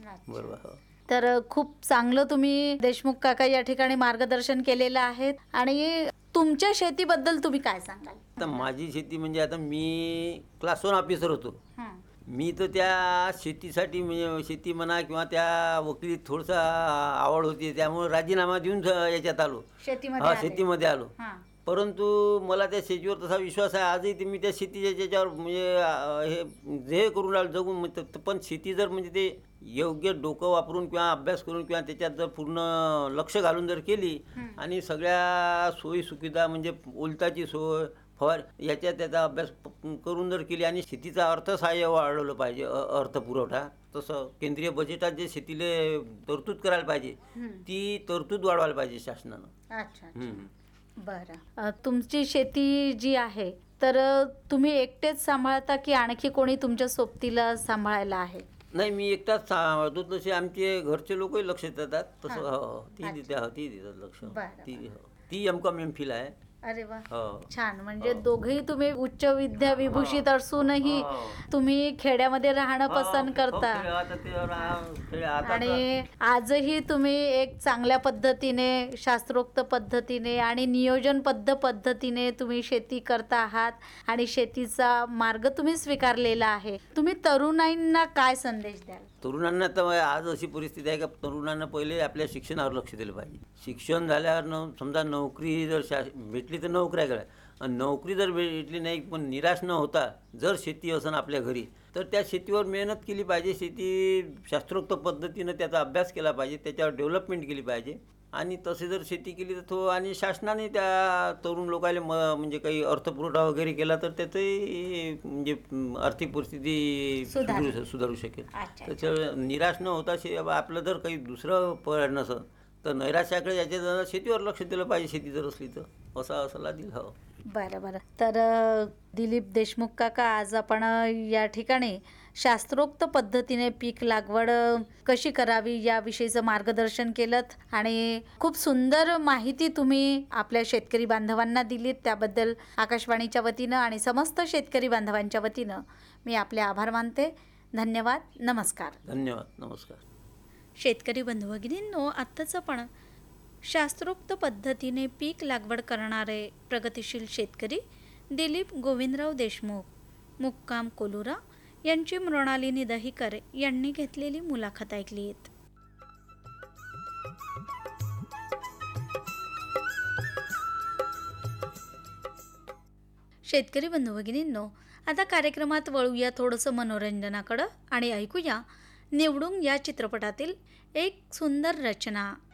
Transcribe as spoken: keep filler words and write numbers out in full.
बरोबर. हो. तर खूप चांगलं तुम्ही देशमुख काका या ठिकाणी मार्गदर्शन केलेलं आहे. आणि तुमच्या शेतीबद्दल तुम्ही काय सांगाल? आता माझी शेती म्हणजे आता मी क्लास वन ऑफिसर होतो. मी तर त्या शेतीसाठी म्हणजे शेती म्हणा किंवा त्या वकिलीत थोडंसं आवड होती, त्यामुळे राजीनामा देऊन याच्यात आलो. हा, शेतीमध्ये आलो. परंतु मला त्या शेतीवर तसा विश्वास आहे आजही. ते मी त्या शेतीच्या ज्याच्यावर म्हणजे हे जे करून राहिलो जगून, पण शेती जर म्हणजे ते योग्य डोकं वापरून किंवा अभ्यास करून किंवा त्याच्यात जर पूर्ण लक्ष घालून जर केली आणि सगळ्या सोयी सुविधा म्हणजे ओलताची सोय फवार याच्या त्याचा अभ्यास करून जर केली आणि शेतीचा अर्थसहाय्य वाढवलं पाहिजे, अर्थपुरवठा, तसं केंद्रीय बजेटात जे शेतीला तरतूद करायला पाहिजे ती तरतूद वाढवायला पाहिजे शासनानं. अच्छा. बरं. तुमची शेती जी आहे तर तुम्ही एकटेच सांभाळता की आणखी कोणी तुमच्या सोबतीला सांभाळायला आहे? नाही, मी एकटाच सांभाळतो. तसे आमचे घरचे लोकही लक्ष देतात तसं. हो, ती देते ती देतात लक्ष. ती ती एम कॉम एम फिल आहे. अरे वा, छान. म्हणजे दोघेही तुम्ही उच्च विद्या विभूषित असूनही तुम्ही खेड्यामध्ये राहणं पसंत करता आणि आजही तुम्ही एक चांगल्या पद्धतीने, शास्त्रोक्त पद्धतीने आणि नियोजनबद्ध पद्धतीने तुम्ही शेती करता आहात आणि शेतीचा मार्ग तुम्ही स्वीकारलेला आहे. तुम्ही तरुणाईंना काय संदेश द्याल? तरुणांना तर आज अशी परिस्थिती आहे का तरुणांना पहिले आपल्या शिक्षणावर लक्ष दिलं पाहिजे. शिक्षण झाल्यावर न समजा नोकरी जर शा भेटली तर नोकऱ्या करा, आणि नोकरी जर भेटली नाही पण निराश न होता जर शेती असेल आपल्या घरी तर त्या शेतीवर मेहनत केली पाहिजे. शेती शास्त्रोक्त पद्धतीनं त्याचा अभ्यास केला पाहिजे, त्याच्यावर डेव्हलपमेंट केली पाहिजे. आणि तसे जर शेती केली तर तो आणि शासनाने त्या तरुण लोकांना म म्हणजे काही अर्थपुरवठा वगैरे केला तर त्याचंही म्हणजे आर्थिक परिस्थिती सुधारू सुधारू शकेल. त्याच्यावर निराश न होता शे आपलं जर काही दुसरं पर्याय नसेल तर नैराश्याकडे याच्या शेतीवर लक्ष दिलं पाहिजे, शेती जर असली तर, असा सल्ला दिला. हो. बरं बरं. तर दिलीप देशमुख काका, आज आपण या ठिकाणी शास्त्रोक्त पद्धतीने पीक लागवड कशी करावी याविषयीचं मार्गदर्शन केलं आणि खूप सुंदर माहिती तुम्ही आपल्या शेतकरी बांधवांना दिलीत. त्याबद्दल आकाशवाणीच्या वतीनं आणि समस्त शेतकरी बांधवांच्या वतीनं मी आपले आभार मानते. धन्यवाद. नमस्कार. धन्यवाद. नमस्कार. शेतकरी बंधू भगिनींनो, आत्ताच आपण शास्त्रोक्त पद्धतीने पीक लागवड करणारे प्रगतिशील शेतकरी दिलीप गोविंदराव देशमुख, मुक्काम कोलुरा यांची मृणालिनी दहिकर यांनी घेतलेली मुलाखत ऐकली. शेतकरी बंधू भगिनींनो, आता कार्यक्रमात वळूया थोडंसं मनोरंजनाकडं आणि ऐकूया निवडून या चित्रपटातील एक सुंदर रचना.